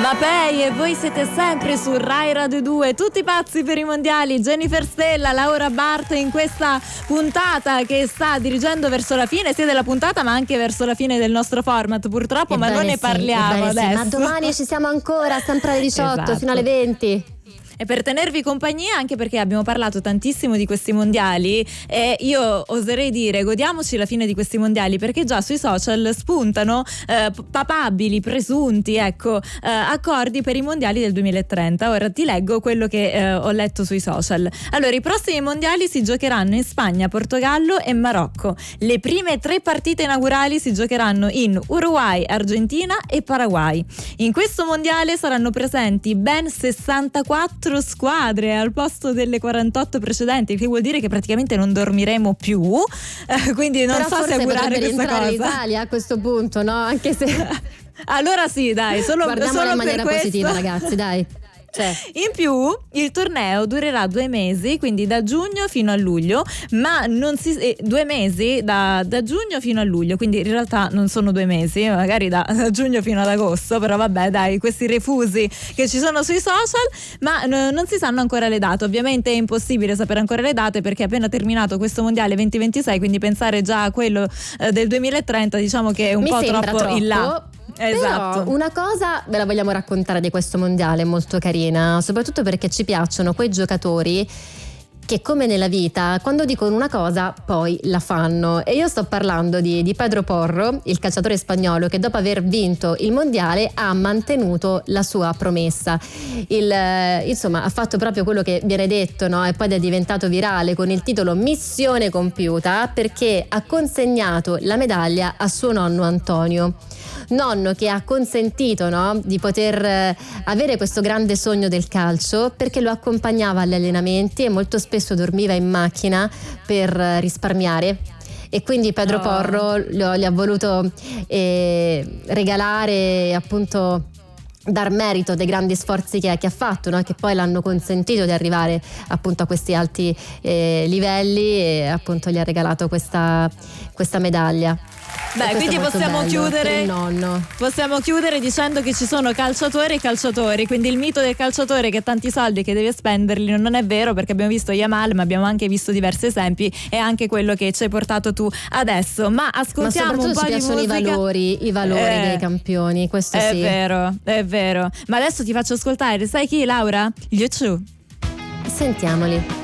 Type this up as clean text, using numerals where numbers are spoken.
Mapei, e voi siete sempre su Rai Radio 2, tutti pazzi per i mondiali. Jennifer Stella, Laura Bart in questa puntata che sta dirigendo verso la fine sia della puntata ma anche verso la fine del nostro format, purtroppo, ma non ne parliamo adesso. Sì, ma domani ci siamo ancora, sempre alle 18, esatto, fino alle 20. E per tenervi compagnia, anche perché abbiamo parlato tantissimo di questi mondiali, e io oserei dire godiamoci la fine di questi mondiali, perché già sui social spuntano papabili, presunti, accordi per i mondiali del 2030. Ora ti leggo quello che ho letto sui social. Allora, i prossimi mondiali si giocheranno in Spagna, Portogallo e Marocco. Le prime 3 partite inaugurali si giocheranno in Uruguay, Argentina e Paraguay. In questo mondiale saranno presenti ben 64 squadre al posto delle 48 precedenti, che vuol dire che praticamente non dormiremo più, quindi non so se augurare questa cosa. L'Italia a questo punto, no? Anche se allora sì, dai, guardiamola in maniera per positiva, questo, ragazzi, dai. In più il torneo durerà 2 mesi, quindi da giugno fino a luglio, ma non si 2 mesi da giugno fino a luglio, quindi in realtà non sono 2 mesi, magari da giugno fino ad agosto, però vabbè, dai, questi refusi che ci sono sui social, ma non si sanno ancora le date. Ovviamente è impossibile sapere ancora le date perché è appena terminato questo mondiale 2026, quindi pensare già a quello del 2030 diciamo che è un po' troppo in là. Esatto. Però una cosa ve la vogliamo raccontare di questo mondiale molto carina, soprattutto perché ci piacciono quei giocatori che, come nella vita, quando dicono una cosa poi la fanno, e io sto parlando di Pedro Porro, il calciatore spagnolo che dopo aver vinto il mondiale ha mantenuto la sua promessa. Insomma, ha fatto proprio quello che viene detto, no? E poi è diventato virale con il titolo Missione compiuta, perché ha consegnato la medaglia a suo nonno Antonio, nonno che ha consentito, no, di poter avere questo grande sogno del calcio, perché lo accompagnava agli allenamenti e molto spesso dormiva in macchina per risparmiare, e quindi Pedro Porro gli ha voluto regalare, appunto dar merito dei grandi sforzi che ha fatto, no? Che poi l'hanno consentito di arrivare appunto a questi alti livelli, e appunto gli ha regalato questa medaglia. Beh, quindi possiamo chiudere dicendo che ci sono calciatori e calciatori, quindi il mito del calciatore che ha tanti soldi e che deve spenderli non è vero, perché abbiamo visto Yamal, ma abbiamo anche visto diversi esempi, e anche quello che ci hai portato tu adesso. Ma ascoltiamo un po' di musica. I valori dei campioni, questo è sì. È vero. Ma adesso ti faccio ascoltare, sai chi, Laura? Gli U2. Sentiamoli.